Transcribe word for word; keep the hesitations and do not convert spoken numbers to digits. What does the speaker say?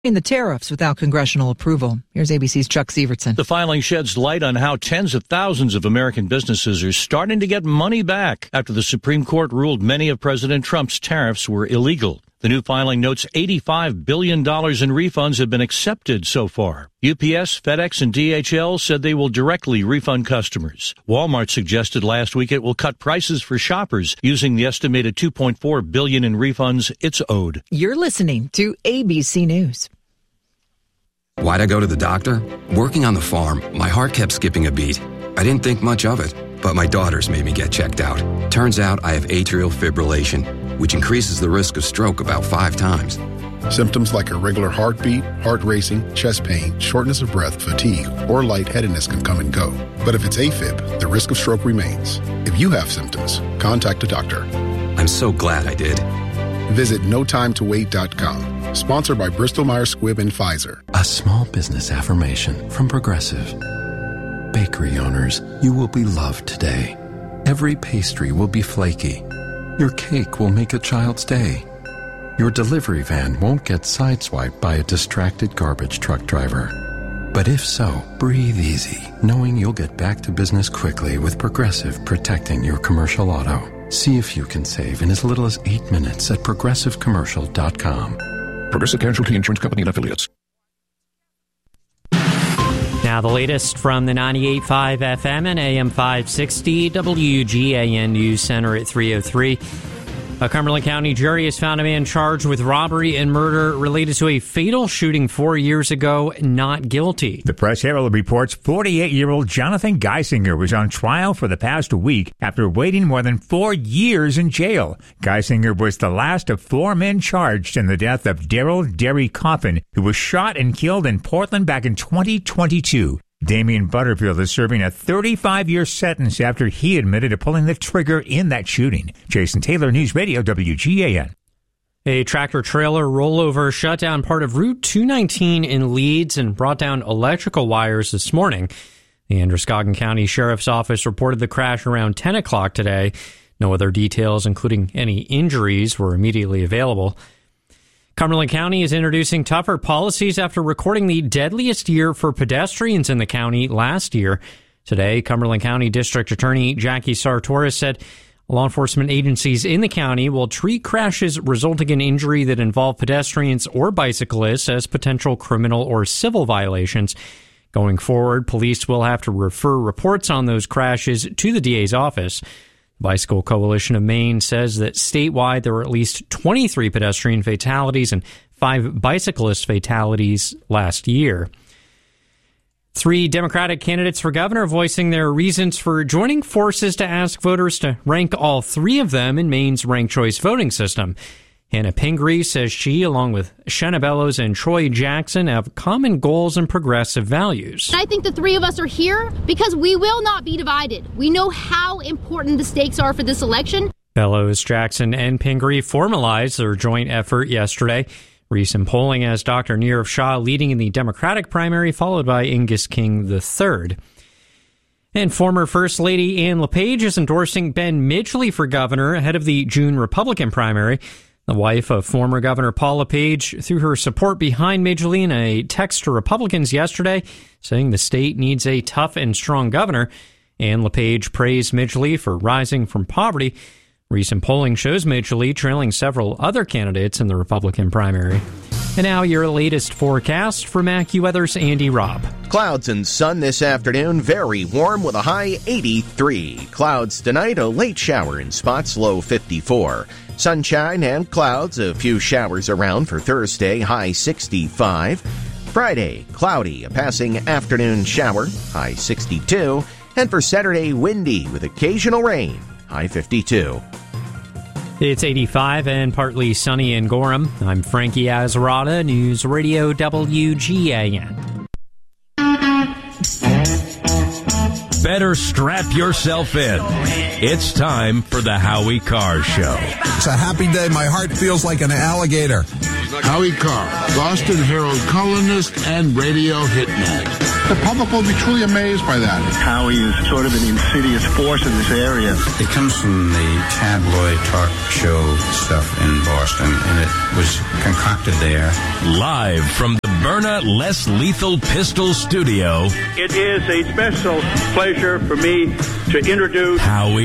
in the tariffs without congressional approval. Here's A B C's Chuck Sievertson. The filing sheds light on how tens of thousands of American businesses are starting to get money back after the Supreme Court ruled many of President Trump's tariffs were illegal. The new filing notes eighty-five billion dollars in refunds have been accepted so far. U P S, FedEx, and D H L said they will directly refund customers. Walmart suggested last week it will cut prices for shoppers using the estimated two point four billion dollars in refunds it's owed. You're listening to A B C News. Why'd I go to the doctor? Working on the farm, my heart kept skipping a beat. I didn't think much of it, but my daughters made me get checked out. Turns out I have atrial fibrillation, which increases the risk of stroke about five times. Symptoms like irregular heartbeat, heart racing, chest pain, shortness of breath, fatigue, or lightheadedness can come and go. But if it's AFib, the risk of stroke remains. If you have symptoms, contact a doctor. I'm so glad I did. Visit no time to wait dot com. Sponsored by Bristol Myers Squibb and Pfizer. A small business affirmation from Progressive. Bakery owners, you will be loved today. Every pastry will be flaky. Your cake will make a child's day. Your delivery van won't get sideswiped by a distracted garbage truck driver. But if so, breathe easy, knowing you'll get back to business quickly with Progressive protecting your commercial auto. See if you can save in as little as eight minutes at progressive commercial dot com. Progressive Casualty Insurance Company and Affiliates. Now the latest from the ninety-eight point five F M and A M five sixty W G A N News Center at three oh three. A Cumberland County jury has found a man charged with robbery and murder related to a fatal shooting four years ago not guilty. The Press Herald reports forty-eight-year-old Jonathan Geisinger was on trial for the past week after waiting more than four years in jail. Geisinger was the last of four men charged in the death of Daryl Derry Coffin, who was shot and killed in Portland back in twenty twenty-two. Damian Butterfield is serving a thirty-five-year sentence after he admitted to pulling the trigger in that shooting. Jason Taylor, News Radio, W G A N. A tractor-trailer rollover shut down part of Route two nineteen in Leeds and brought down electrical wires this morning. The Androscoggin County Sheriff's Office reported the crash around ten o'clock today. No other details, including any injuries, were immediately available. Cumberland County is introducing tougher policies after recording the deadliest year for pedestrians in the county last year. Today, Cumberland County District Attorney Jackie Sartoris said law enforcement agencies in the county will treat crashes resulting in injury that involve pedestrians or bicyclists as potential criminal or civil violations. Going forward, police will have to refer reports on those crashes to the D A's office. Bicycle Coalition of Maine says that statewide there were at least twenty-three pedestrian fatalities and five bicyclist fatalities last year. Three Democratic candidates for governor voicing their reasons for joining forces to ask voters to rank all three of them in Maine's ranked choice voting system. Hannah Pingree says she, along with Shanna Bellows and Troy Jackson, have common goals and progressive values. I think the three of us are here because we will not be divided. We know how important the stakes are for this election. Bellows, Jackson, and Pingree formalized their joint effort yesterday. Recent polling has Doctor Nirav Shah leading in the Democratic primary, followed by Angus King the third. And former First Lady Ann LePage is endorsing Ben Midgley for governor ahead of the June Republican primary. The wife of former Governor Paul LePage threw her support behind Midgley in a text to Republicans yesterday, saying the state needs a tough and strong governor. And LePage praised Midgley for rising from poverty. Recent polling shows Midgley trailing several other candidates in the Republican primary. And now your latest forecast from AccuWeather's Andy Robb. Clouds and sun this afternoon, very warm with a high eighty-three. Clouds tonight, a late shower in spots, low fifty-four. Sunshine and clouds, a few showers around for Thursday, high sixty-five. Friday, cloudy, a passing afternoon shower, high sixty-two. And for Saturday, windy with occasional rain, high fifty-two. It's eighty-five and partly sunny in Gorham. I'm Frankie Azarada, News Radio W G A N. Better strap yourself in. It's time for the Howie Carr Show. It's a happy day. My heart feels like an alligator. Howie Carr, Boston Herald columnist and radio hitman. The public will be truly amazed by that. Howie is sort of an insidious force in this area. It comes from the tabloid talk show stuff in Boston, and it was concocted there. Live from the Byrna Less Lethal Pistol Studio. It is a special pleasure for me to introduce Howie